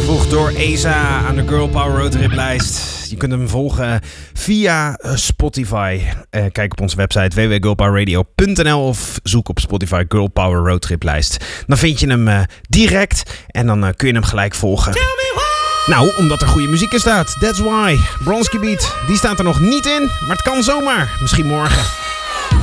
Toegevoegd door Eza aan de Girl Power Roadtrip lijst. Je kunt hem volgen via Spotify. Kijk op onze website www.girlpowerradio.nl of zoek op Spotify Girl Power Roadtrip lijst. Dan vind je hem direct en dan kun je hem gelijk volgen. Nou, omdat er goede muziek in staat. That's why. Bronski Beat, die staat er nog niet in, maar het kan zomaar. Misschien morgen.